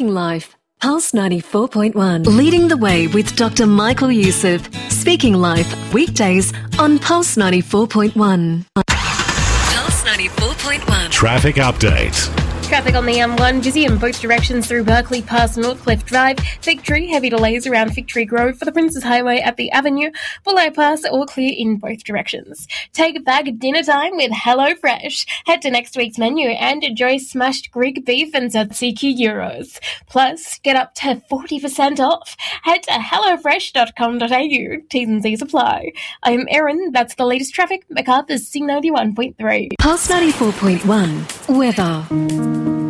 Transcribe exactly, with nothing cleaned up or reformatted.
Speaking Life, Pulse ninety-four point one. Leading the way with Doctor Michael Youssef. Speaking Life, weekdays on Pulse ninety-four point one. Pulse ninety-four point one. Traffic update. Traffic on the M one, busy in both directions through Berkeley past Northcliffe Drive. Victory, heavy delays around Victory Grove for the Princes Highway at the Avenue. Bulleye Pass, all clear in both directions. Take a bag of dinner time with HelloFresh. Head to next week's menu and enjoy smashed Greek beef and tzatziki gyros. Plus, get up to forty percent off. Head to hello fresh dot com dot a u. T's and C's apply. I'm Erin, that's the latest traffic. MacArthur's C ninety-one point three. Pulse ninety-four point one. Weather.